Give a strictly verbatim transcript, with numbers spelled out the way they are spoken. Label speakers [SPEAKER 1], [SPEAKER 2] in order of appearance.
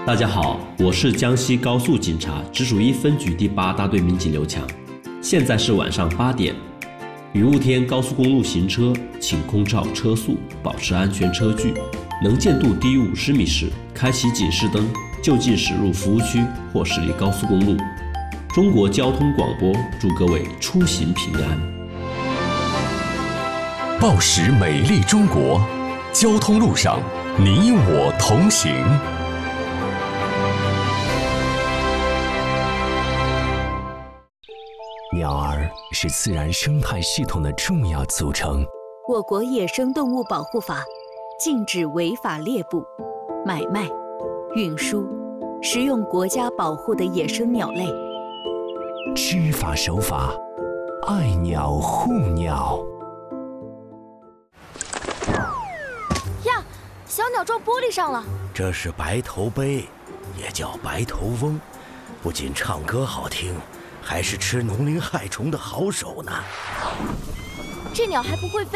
[SPEAKER 1] 大家好，我是江西高速警察直属一分局第八大队民警刘强。现在是晚上八点，雨雾天高速公路行车，请空照车速，保持安全车距，能见度低于五十米时，开启警示灯，就近驶入服务区或驶离高速公路。中国交通广播祝各位出行平安。
[SPEAKER 2] 报时美丽中国，交通路上你我同行。鸟儿是自然生态系统的重要组成。
[SPEAKER 3] 我国野生动物保护法禁止违法猎捕、买卖、运输、食用国家保护的野生鸟类。
[SPEAKER 2] 知法守法，爱鸟护鸟。
[SPEAKER 4] 呀，小鸟撞玻璃上了。
[SPEAKER 5] 这是白头鹎，也叫白头翁，不仅唱歌好听，还是吃农林害虫的好手呢。
[SPEAKER 4] 这鸟还不会飞。